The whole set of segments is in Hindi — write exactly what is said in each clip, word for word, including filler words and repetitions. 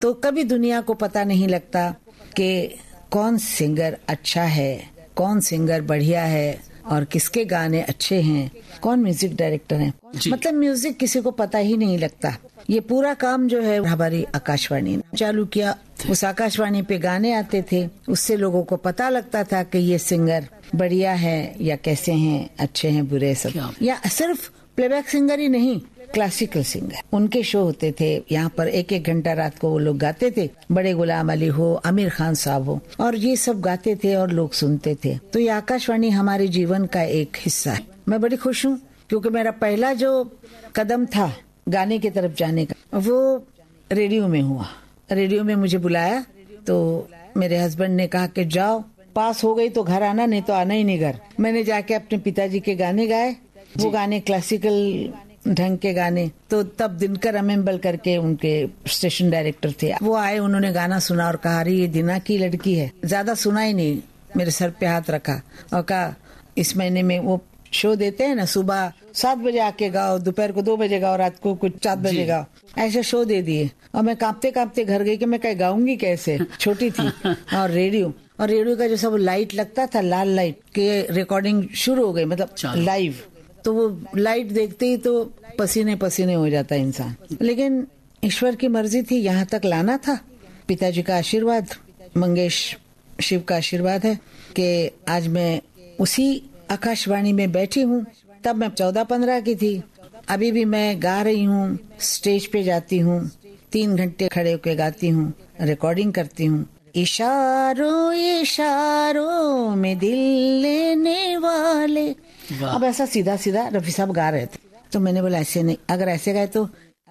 तो कभी दुनिया को पता नहीं लगता कि कौन सिंगर अच्छा है, कौन सिंगर बढ़िया है और किसके गाने अच्छे हैं, कौन म्यूजिक डायरेक्टर है। मतलब म्यूजिक किसी को पता ही नहीं लगता। ये पूरा काम जो है हमारी आकाशवाणी ने चालू किया। उस आकाशवाणी पे गाने आते थे, उससे लोगों को पता लगता था कि ये सिंगर बढ़िया है या कैसे हैं, अच्छे हैं, बुरे सब। या सिर्फ प्लेबैक सिंगर ही नहीं, क्लासिकल सिंगर, उनके शो होते थे यहाँ पर। एक एक घंटा रात को वो लोग गाते थे। बड़े गुलाम अली हो, आमिर खान साहब हो, और ये सब गाते थे और लोग सुनते थे। तो ये आकाशवाणी हमारे जीवन का एक हिस्सा है। मैं बड़ी खुश हूँ क्योंकि मेरा पहला जो कदम था गाने की तरफ जाने का, वो रेडियो में हुआ। रेडियो में मुझे बुलाया तो मेरे हस्बैंड ने कहा कि जाओ, पास हो गई तो घर आना, नहीं तो आना ही नहीं घर। मैंने जाके अपने पिताजी के गाने गाए, वो गाने क्लासिकल ढंग के गाने। तो तब दिनकर अमेम्बल करके उनके स्टेशन डायरेक्टर थे, वो आए, उन्होंने गाना सुना और कहा, अरे ये दीना की लड़की है। ज्यादा सुना ही नहीं, मेरे सर पे हाथ रखा और कहा, इस महीने में वो शो देते हैं ना, सुबह सात बजे आके गाओ, दोपहर को दो बजे गाओ, रात को कुछ सात बजे गाओ, ऐसे शो दे दिए। और मैं कांपते कांपते घर गई कि मैं कहीं गाऊंगी कैसे, छोटी थी। और रेडियो और रेडियो का जो सब लाइट लगता था, लाल लाइट के, रिकॉर्डिंग शुरू हो गई, मतलब लाइव। तो वो लाइट देखते ही तो पसीने पसीने हो जाता है इंसान। लेकिन ईश्वर की मर्जी थी, यहाँ तक लाना था। पिताजी का आशीर्वाद, मंगेश शिव का आशीर्वाद है कि आज मैं उसी आकाशवाणी में बैठी हूँ। तब मैं चौदह पंद्रह की थी। अभी भी मैं गा रही हूँ, स्टेज पे जाती हूँ, तीन घंटे खड़े होकर गाती हूँ, रिकॉर्डिंग करती हूँ। इशारों इशारों में दिल लेने वाले। अब ऐसा सीधा सीधा रफी साहब गा रहे थे, तो मैंने बोला ऐसे नहीं, अगर ऐसे गाए तो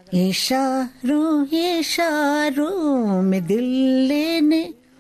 इशारों इशारों में दिल लेने,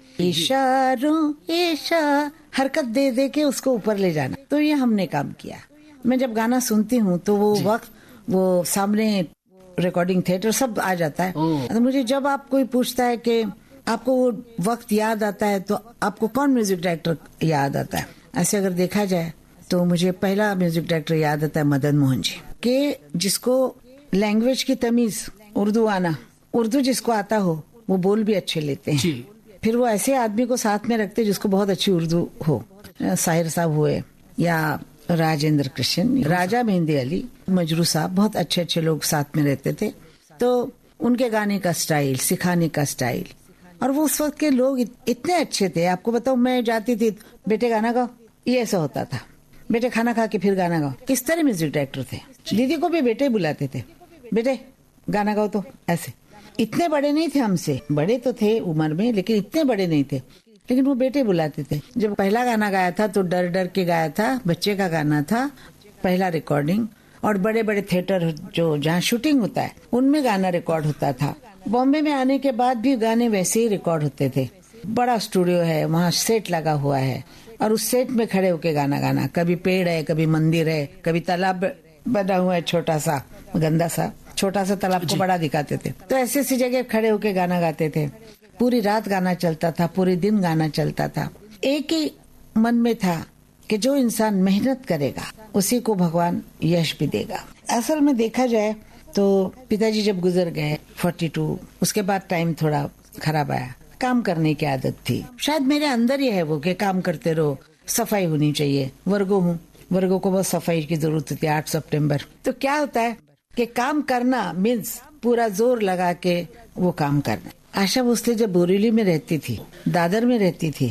इशारों इशारों, हरकत दे दे के उसको ऊपर ले जाना। तो ये हमने काम किया। मैं जब गाना सुनती हूँ तो वो वक्त, वो सामने रिकॉर्डिंग थिएटर सब आ जाता है। तो मुझे जब आप कोई पूछता है कि आपको वो वक्त याद आता है तो आपको कौन म्यूजिक डायरेक्टर याद आता है, ऐसे अगर देखा जाए तो मुझे पहला म्यूजिक डायरेक्टर याद आता है मदन मोहन जी के, जिसको लैंग्वेज की तमीज, उर्दू आना, उर्दू जिसको आता हो वो बोल भी अच्छे लेते हैं। फिर वो ऐसे आदमी को साथ में रखते जिसको बहुत अच्छी उर्दू हो। साहिर साहब हुए या राजेंद्र कृष्ण, राजा मेहंदी अली, मजरू साहब, बहुत अच्छे अच्छे लोग साथ में रहते थे। तो उनके गाने का स्टाइल, सिखाने का स्टाइल, और वो उस वक्त के लोग इतने अच्छे थे। आपको बताओ, मैं जाती थी, बेटे गाना गाओ, ये ऐसा होता था, बेटे खाना खा के फिर गाना गाओ। किस तरह म्यूजिक डायरेक्टर थे। दीदी को भी बेटे बुलाते थे, बेटे गाना गाओ, तो ऐसे। इतने बड़े नहीं थे हमसे, बड़े तो थे उम्र में लेकिन इतने बड़े नहीं थे, लेकिन वो बेटे बुलाते थे। जब पहला गाना गाया था तो डर डर के गाया था, बच्चे का गाना था, पहला रिकॉर्डिंग। और बड़े बड़े थिएटर जो जहाँ शूटिंग होता है उनमें गाना रिकॉर्ड होता था। बॉम्बे में आने के बाद भी गाने वैसे ही रिकॉर्ड होते थे। बड़ा स्टूडियो है, वहाँ सेट लगा हुआ है और उस सेट में खड़े होके गाना गाना। कभी पेड़ है, कभी मंदिर है, कभी तालाब बना हुआ है, छोटा सा गंदा सा, छोटा सा तालाब को बड़ा दिखाते थे। तो ऐसी ऐसी जगह खड़े होके गाना गाते थे। पूरी रात गाना चलता था, पूरे दिन गाना चलता था। एक ही मन में था कि जो इंसान मेहनत करेगा उसी को भगवान यश भी देगा। असल में देखा जाए तो पिताजी जब गुजर गए बयालीस, उसके बाद टाइम थोड़ा खराब आया। काम करने की आदत थी, शायद मेरे अंदर ही है वो कि काम करते रहो, सफाई होनी चाहिए। वर्गो हूँ, वर्गो को बहुत सफाई की जरूरत होती है। आठ सितंबर तो क्या होता है कि काम करना मीन्स पूरा जोर लगा के वो काम करना। आशा भोसले जब बोरीवली में रहती थी, दादर में रहती थी,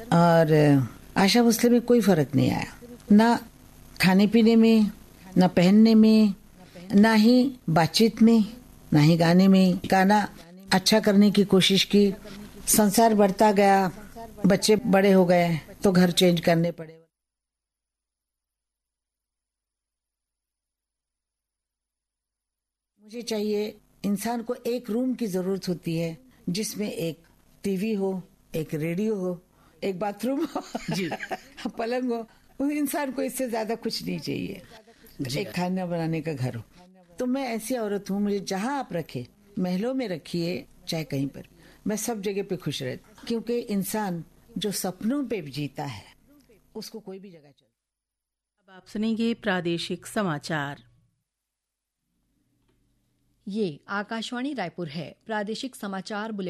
और आशा भोसले में कोई फर्क नहीं आया, ना खाने पीने में, ना पहनने में, ना ही बातचीत में, ना ही गाने में। गाना अच्छा करने की कोशिश की, संसार बढ़ता गया, बच्चे बड़े हो गए तो घर चेंज करने पड़े। मुझे चाहिए, इंसान को एक रूम की जरूरत होती है जिसमें एक टीवी हो, एक रेडियो हो, एक बाथरूम हो, जी। पलंग हो। इंसान को इससे ज्यादा कुछ नहीं चाहिए। एक खाना बनाने का घर हो। तो मैं ऐसी औरत हूँ, मुझे जहाँ आप रखे, महलों में रखिए चाहे कहीं पर, मैं सब जगह पे खुश रहती हूँ। क्योंकि इंसान जो सपनों पे जीता है उसको कोई भी जगह चल। अब आप सुनेंगे प्रादेशिक समाचार। ये आकाशवाणी रायपुर है। प्रादेशिक समाचार बुलेटिन